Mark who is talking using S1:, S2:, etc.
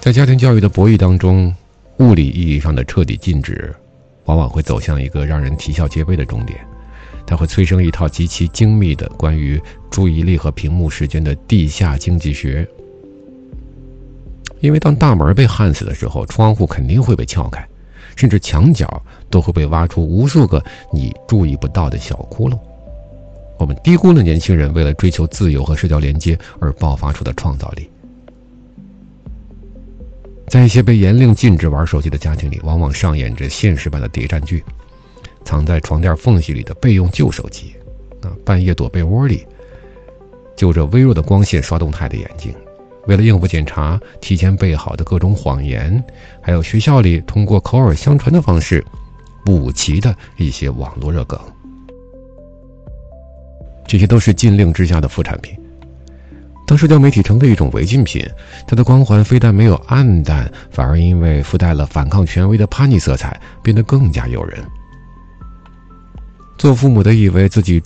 S1: 在家庭教育的博弈当中，物理意义上的彻底禁止往往会走向一个让人啼笑皆悲的终点。它会催生一套极其精密的关于注意力和屏幕时间的地下经济学。因为当大门被焊死的时候，窗户肯定会被撬开，甚至墙角都会被挖出无数个你注意不到的小窟窿。我们低估了年轻人为了追求自由和社交连接而爆发出的创造力。在一些被严令禁止玩手机的家庭里，往往上演着现实版的谍战剧。藏在床垫缝隙里的备用旧手机，半夜躲被窝里，就着微弱的光线刷动态的眼睛，为了应付检查提前备好的各种谎言，还有学校里通过口耳相传的方式补齐的一些网络热梗。这些都是禁令之下的副产品。当社交媒体成为一种违禁品，它的光环非但没有暗淡，反而因为附带了反抗权威的叛逆色彩，变得更加诱人。做父母的以为自己